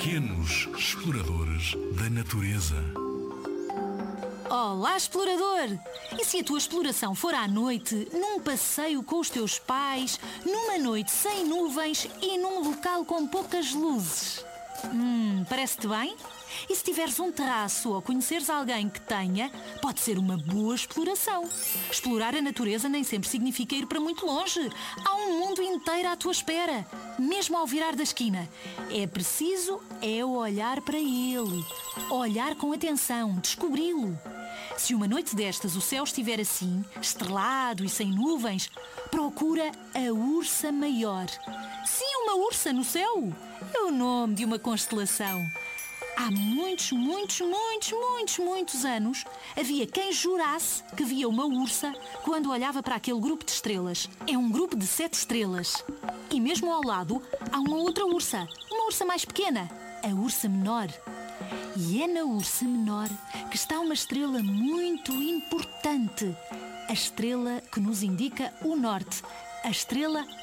Pequenos exploradores da natureza. Olá, explorador! E se a tua exploração for à noite, num passeio com os teus pais, numa noite sem nuvens e num local com poucas luzes? Parece-te bem? E se tiveres um terraço ou conheceres alguém que tenha, pode ser uma boa exploração. Explorar a natureza nem sempre significa ir para muito longe. Há um mundo inteiro à tua espera, mesmo ao virar da esquina. É preciso olhar para ele, olhar com atenção, descobri-lo. Se uma noite destas o céu estiver assim, estrelado e sem nuvens, procura a ursa maior. Sim, uma ursa no céu. É o nome de uma constelação. Há muitos anos, havia quem jurasse que via uma ursa quando olhava para aquele grupo de estrelas. É um grupo de 7 estrelas. E mesmo ao lado há uma outra ursa, uma ursa mais pequena, a ursa menor. E é na ursa menor que está uma estrela muito importante, a estrela que nos indica o norte, a estrela